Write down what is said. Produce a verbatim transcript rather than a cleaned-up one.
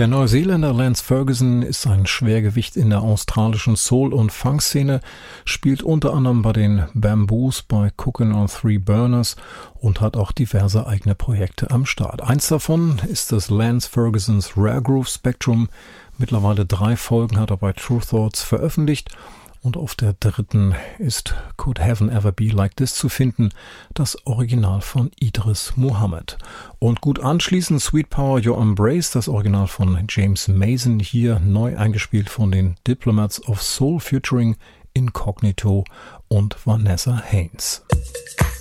Der Neuseeländer Lance Ferguson ist ein Schwergewicht in der australischen Soul- und Funk-Szene, spielt unter anderem bei den Bamboos, bei Cookin' on Three Burners und hat auch diverse eigene Projekte am Start. Eins davon ist das Lance Fergusons Rare Groove Spectrum. Mittlerweile drei Folgen hat er bei True Thoughts veröffentlicht. Und auf der dritten ist Could Heaven Ever Be Like This zu finden, das Original von Idris Muhammad. Und gut anschließend Sweet Power Your Embrace, das Original von James Mason, hier neu eingespielt von den Diplomats of Soul featuring Incognito und Vanessa Haynes.